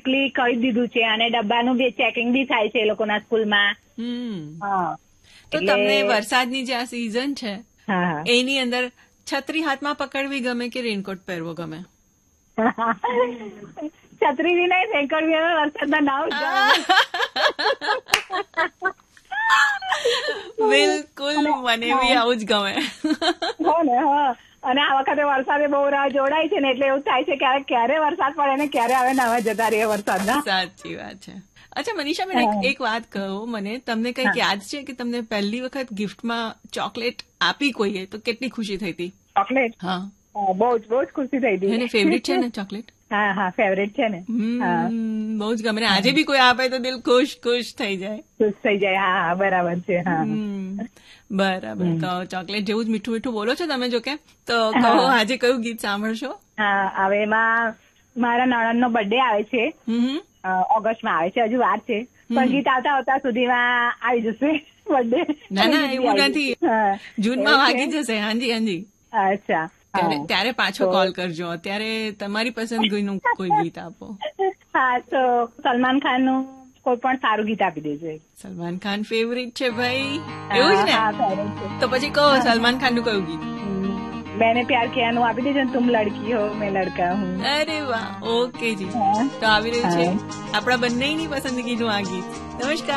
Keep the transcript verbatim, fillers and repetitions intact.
Mostly કહી દીધું છે અને ડબ્બાનું બી ચેકિંગ બી થાય છે એ લોકોના સ્કૂલમાં. હા તો તમને વરસાદની જે આ સિઝન છે એની અંદર છત્રી હાથમાં પકડવી ગમે કે રેનકોટ પહેરવો ગમે? છત્રી બી નહીં, રેનકોટ બી વરસાદમાં નાવ. બિલકુલ, મને બી આવું જ ગમે. અને આ વખતે વરસાદે બહુ રાહ જોડાય છે ને એટલે એવું થાય છે ક્યારે ક્યારે વરસાદ પડે ને ક્યારે હવે નાવા જતા રહીએ વરસાદના. સાચી વાત છે. અચ્છા મનીષાબેન, એક વાત કહો મને, તમને કઈક યાદ છે કે તમને પહેલી વખત ગિફ્ટમાં ચોકલેટ આપી કોઈએ તો કેટલી ખુશી થઈ હતી? ચોકલેટ? હા, બહુ જ બહુ જ ખુશી થઈ હતી. એને ફેવરિટ છે ને ચોકલેટ? હા હા, ફેવરેટ છે ને. બહુ જ ગમે. આજે બી કોઈ આપે તો દિલ ખુશ ખુશ થઈ જાય. ખુશ થઈ જાય. હા હા, બરાબર છે. હા બરાબર. તો ચોકલેટ જેવું જ મીઠું મીઠું બોલો છો તમે, જો કે તો કહો આજે કયું ગીત સાંભળશો? હા, હવે એમાં મારા નણંદનો બર્થડે આવે છે, ઓગસ્ટમાં આવે છે, હજુ વાર છે, પણ ગીત આવતા આવતા સુધીમાં આવી જશે બર્થડે. ના ના, એવું નથી, જૂનમાં વાગી જશે. હાજી હાજી. અચ્છા, ત્યારે પાછો કોલ કરજો. અત્યારે તમારી પસંદગીનું કોઈ ગીત આપો. હા, તો સલમાન ખાનનું કોઈ પણ સારું ગીત આપી દેજો. સલમાન ખાન ફેવરિટ છે ભાઈ, એવું જ ને? તો પછી કહો સલમાન ખાનનું કયું ગીત? मैंने प्यार किया નું આપી દેજો ને. તુમ લડકી હો મેં લડકા હું. અરે વાહ, ઓકે જી. તો આવી રહ્યું છે આપણા બંનેની પસંદગીનું આ ગીત. નમસ્કાર.